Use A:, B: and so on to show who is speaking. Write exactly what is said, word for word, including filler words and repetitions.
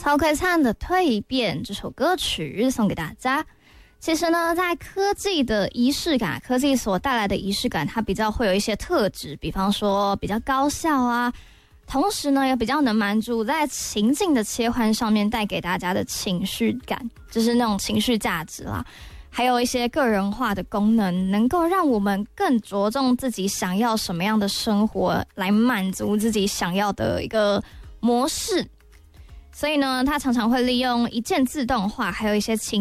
A: 曹奎灿的《蜕变》这首歌曲送给大家。其实呢，在科技的仪式感，科技所带来的仪式感，它比较会有一些特质，比方说比较高效啊，同时呢也比较能满足在情境的切换上面带给大家的情绪感，就是那种情绪价值啦。还有一些个人化的功能，能够让我们更着重自己想要什么样的生活，来满足自己想要的一个模式。所以呢，它常常会利用一键自动化，还有一些情